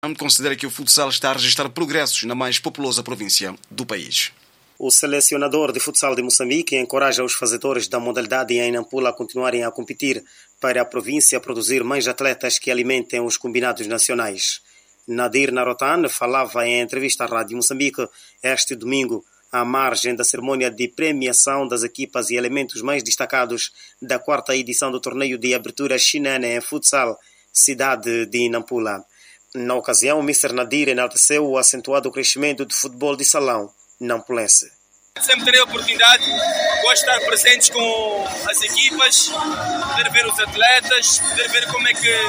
considera que o futsal está a registrar progressos na mais populosa província do país. O selecionador de futsal de Moçambique encoraja os fazedores da modalidade em Nampula a continuarem a competir para a província produzir mais atletas que alimentem os combinados nacionais. Nadir Narotan falava em entrevista à Rádio Moçambique este domingo, à margem da cerimônia de premiação das equipas e elementos mais destacados da 4ª edição do torneio de abertura chinana em futsal, cidade de Nampula. Na ocasião, o Mr. Nadir enalteceu o acentuado crescimento do futebol de salão nampulense. Sempre terei a oportunidade de estar presentes com as equipas, poder ver os atletas, poder ver como é que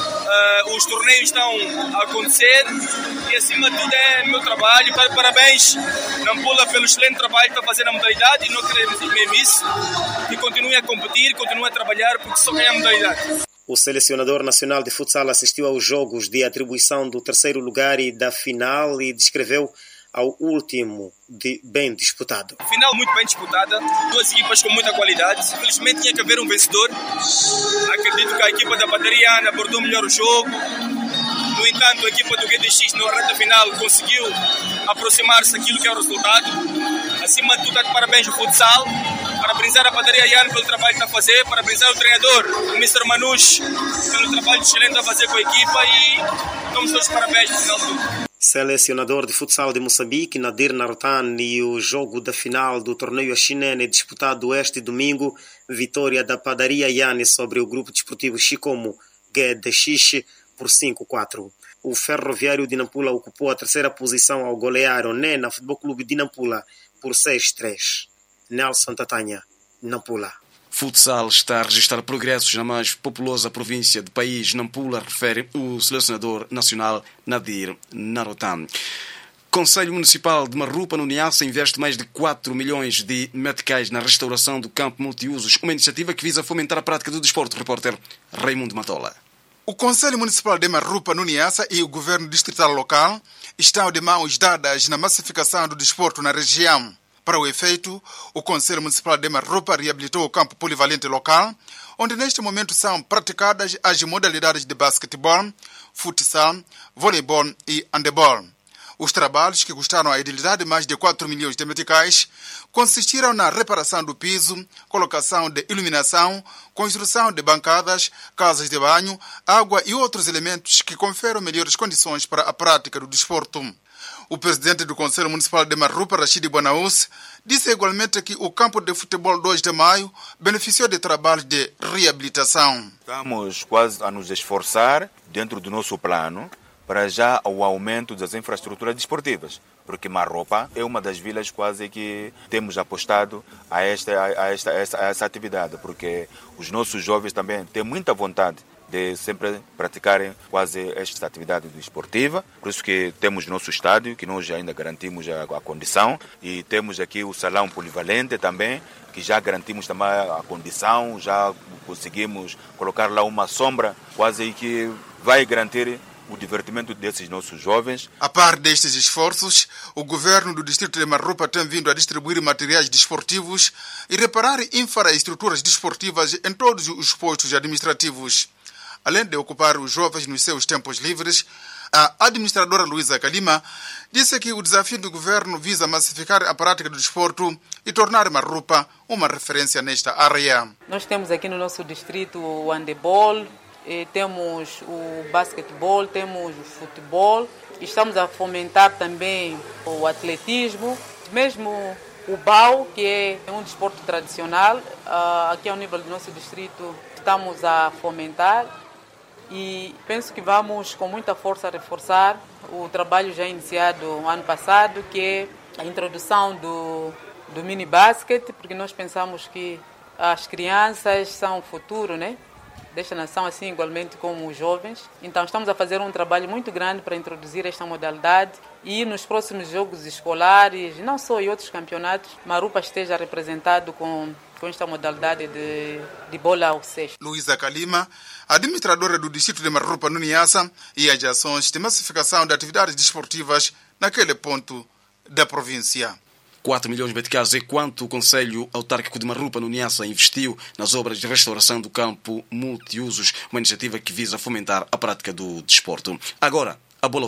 os torneios estão a acontecer e, acima de tudo, é meu trabalho. Parabéns, Nampula, pelo excelente trabalho que está fazendo a modalidade e não queremos mesmo isso. E continue a competir, continue a trabalhar, porque só ganha a modalidade. O selecionador nacional de futsal assistiu aos jogos de atribuição do 3º lugar e da final e descreveu ao último bem disputado. Final muito bem disputada, duas equipas com muita qualidade. Infelizmente tinha que haver um vencedor. Acredito que a equipa da Padaria Ana abordou melhor o jogo. No entanto, a equipa do GDX na reta final conseguiu aproximar-se daquilo que é o resultado. Acima de tudo, parabéns ao futsal. Parabenizar a Padaria Ian pelo trabalho que está a fazer. Parabenizar o treinador, o Mr. Manus, pelo trabalho excelente que está a fazer com a equipa. E damos todos os parabéns no final de tudo. Selecionador de futsal de Moçambique, Nadir Narotan, e o jogo da final do torneio chinês disputado este domingo, vitória da Padaria Yane sobre o grupo desportivo Chikomo GDX por 5-4. O Ferroviário de Nampula ocupou a 3ª posição ao golear o Nena Futebol Clube de Nampula por 6-3. Nelson Tatanha, Nampula. Futsal está a registrar progressos na mais populosa província do país, Nampula, refere o selecionador nacional Nadir Narotan. Conselho Municipal de Marrupa, no Niassa, investe mais de 4 milhões de meticais na restauração do campo multiusos, uma iniciativa que visa fomentar a prática do desporto. Repórter Raimundo Matola. O Conselho Municipal de Marrupa, no Niassa, e o Governo Distrital Local estão de mãos dadas na massificação do desporto na região. Para o efeito, o Conselho Municipal de Marrupa reabilitou o campo polivalente local, onde neste momento são praticadas as modalidades de basquetebol, futsal, voleibol e handebol. Os trabalhos, que custaram à edilidade mais de 4 milhões de meticais, consistiram na reparação do piso, colocação de iluminação, construção de bancadas, casas de banho, água e outros elementos que conferem melhores condições para a prática do desporto. O presidente do Conselho Municipal de Marrupa, Rashid Bonaus, disse igualmente que o campo de futebol 2 de maio beneficiou de trabalhos de reabilitação. Estamos quase a nos esforçar dentro do nosso plano para já o aumento das infraestruturas desportivas, porque Marrupa é uma das vilas quase que temos apostado a essa atividade, porque os nossos jovens também têm muita vontade de sempre praticarem quase esta atividade desportiva. Por isso que temos nosso estádio, que nós ainda garantimos a condição, e temos aqui o salão polivalente também, que já garantimos também a condição, já conseguimos colocar lá uma sombra quase que vai garantir o divertimento desses nossos jovens. A par destes esforços, o governo do distrito de Marrupa tem vindo a distribuir materiais desportivos e reparar infraestruturas desportivas em todos os postos administrativos. Além de ocupar os jovens nos seus tempos livres, a administradora Luísa Kalima disse que o desafio do governo visa massificar a prática do desporto e tornar Marrupa uma referência nesta área. Nós temos aqui no nosso distrito o handebol, temos o basquetebol, temos o futebol. Estamos a fomentar também o atletismo, mesmo o BAU, que é um desporto tradicional. Aqui ao nível do nosso distrito estamos a fomentar. E penso que vamos com muita força reforçar o trabalho já iniciado ano passado, que é a introdução do mini basquete, porque nós pensamos que as crianças são o futuro, né, desta nação, assim igualmente como os jovens. Então estamos a fazer um trabalho muito grande para introduzir esta modalidade e nos próximos jogos escolares, não só em outros campeonatos, Marrupa esteja representado com esta modalidade de bola ao cesto. Luísa Kalima, administradora do distrito de Marrupa, no Niassa, e as ações de massificação de atividades desportivas naquele ponto da província. 4 milhões de meticais é quanto o Conselho Autárquico de Marrupa, no Niassa, investiu nas obras de restauração do campo multiusos, uma iniciativa que visa fomentar a prática do desporto. Agora, A bola